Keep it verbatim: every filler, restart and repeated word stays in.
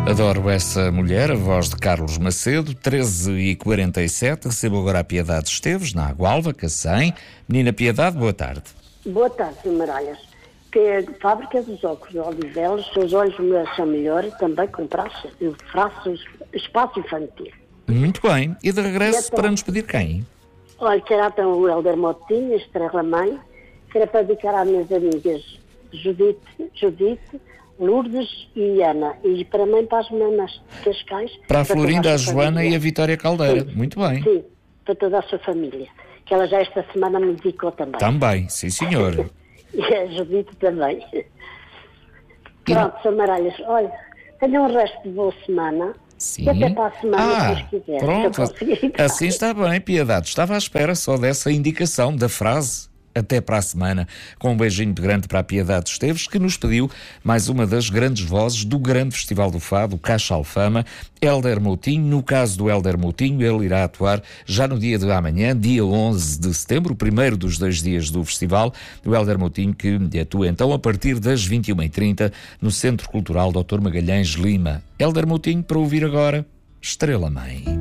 Adoro essa mulher, a voz de Carlos Macedo, treze e quarenta e sete. Recebo agora a Piedade Esteves, na Agualva, Cacém. Menina Piedade, boa tarde. Boa tarde, senhor Maralhas. Que é a fábrica dos óculos de Odivelas, seus olhos são melhores, também com praça, praça, espaço infantil. Muito bem. E de regresso, então, para nos pedir quem? Olha, que era então o Helder Motinho, Estrela Mãe, que era para dedicar às minhas amigas Judite, Judite, Lourdes e Ana. E para mim, para as manas de Cascais. Para a Florinda, a Joana família. e a Vitória Caldeira. Sim, muito bem. Sim, para toda a sua família. Que ela já esta semana me dedicou também. Também, sim senhor. E a Judite também. Pronto, São Maralhas, olha, tenham um resto de boa semana. Sim. E até para a semana, ah, se Deus quiser. Pronto, assim está bem, Piedade. Estava à espera só dessa indicação, da frase. Até para a semana, com um beijinho de grande para a Piedade Esteves, que nos pediu mais uma das grandes vozes do grande Festival do Fado, Caixa Alfama, Helder Moutinho. No caso do Helder Moutinho, ele irá atuar já no dia de amanhã, dia onze de setembro, o primeiro dos dois dias do festival. O Helder Moutinho que atua então a partir das vinte e uma e trinta no Centro Cultural doutor Magalhães Lima. Helder Moutinho, para ouvir agora, Estrela Mãe.